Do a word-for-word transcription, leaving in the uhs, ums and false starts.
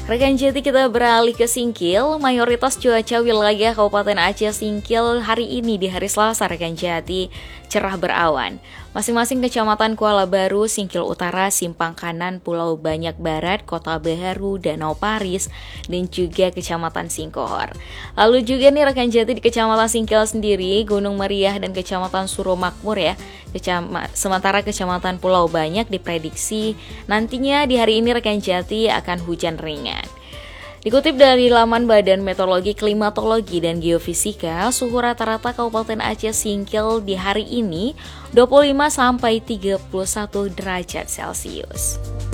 Rekan Jati, kita beralih ke Singkil. Mayoritas cuaca wilayah Kabupaten Aceh Singkil hari ini di hari Selasa, rekan Jati, cerah berawan. Masing-masing kecamatan Kuala Baru, Singkil Utara, Simpang Kanan, Pulau Banyak Barat, Kota Baharu, Danau Paris, dan juga Kecamatan Singkohor. Lalu juga nih rekan Jati, di Kecamatan Singkil sendiri, Gunung Meriah dan Kecamatan Suromakmur ya. Kecama, sementara Kecamatan Pulau Banyak diprediksi nantinya di hari ini rekan Jati akan hujan ringan. Dikutip dari laman Badan Meteorologi, Klimatologi, dan Geofisika, suhu rata-rata Kabupaten Aceh Singkil di hari ini dua puluh lima sampai tiga puluh satu derajat Celcius.